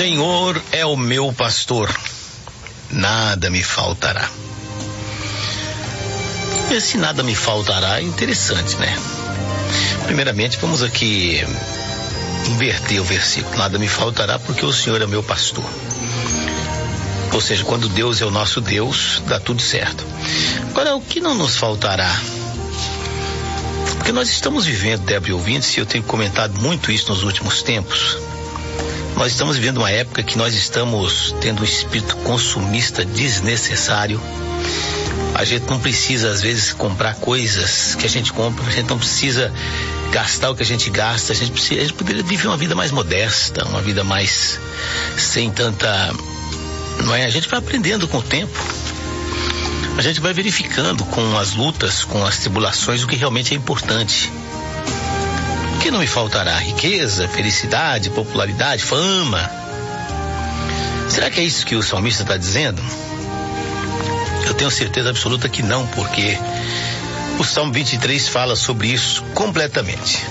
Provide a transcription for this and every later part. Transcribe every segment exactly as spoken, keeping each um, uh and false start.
Senhor é o meu pastor, nada me faltará. Esse nada me faltará é interessante, né? Primeiramente, vamos aqui inverter o versículo. Nada me faltará porque o Senhor é meu pastor. Ou seja, quando Deus é o nosso Deus, dá tudo certo. Agora, o que não nos faltará? Porque nós estamos vivendo, Débora e ouvintes, e eu tenho comentado muito isso nos últimos tempos. Nós estamos vivendo uma época que nós estamos tendo um espírito consumista desnecessário. A gente não precisa, às vezes, comprar coisas que a gente compra, a gente não precisa gastar o que a gente gasta, a gente, precisa, a gente poderia viver uma vida mais modesta, uma vida mais sem tanta... Não é? A gente vai aprendendo com o tempo. A gente vai verificando com as lutas, com as tribulações, o que realmente é importante. O que não me faltará? Riqueza, felicidade, popularidade, fama. Será que é isso que o salmista está dizendo? Eu tenho certeza absoluta que não, porque o Salmo vinte e três fala sobre isso completamente.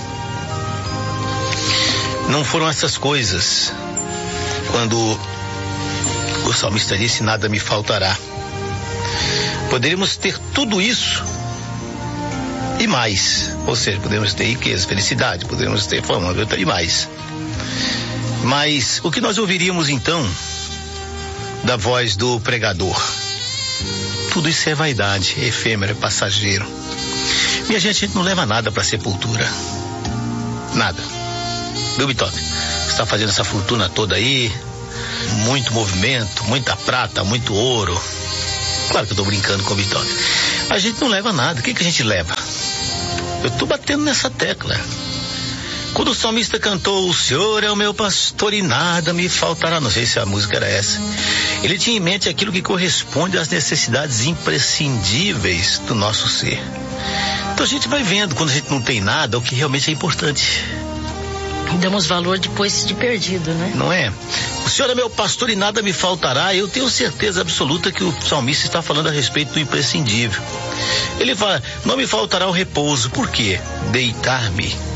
Não foram essas coisas quando o salmista disse: nada me faltará. Poderíamos ter tudo isso e mais. Ou seja, podemos ter riqueza, felicidade, podemos ter fama e mais. Mas o que nós ouviríamos então da voz do pregador? Tudo isso é vaidade, é efêmero, é passageiro. Minha gente, a gente não leva nada para a sepultura. Nada. Viu, Bitoque? Você está fazendo essa fortuna toda aí, muito movimento, muita prata, muito ouro. Claro que eu estou brincando com o Bitoque. A gente não leva nada. O que que a gente leva? Eu estou batendo nessa tecla. Quando o salmista cantou: o Senhor é o meu pastor e nada me faltará, não sei se a música era essa, ele tinha em mente aquilo que corresponde às necessidades imprescindíveis do nosso ser. Então a gente vai vendo, quando a gente não tem nada, o que realmente é importante. Damos valor depois de perdido, né? Não é? O Senhor é meu pastor e nada me faltará. Eu tenho certeza absoluta que o salmista está falando a respeito do imprescindível. Ele fala: não me faltará o repouso. Por quê? Deitar-me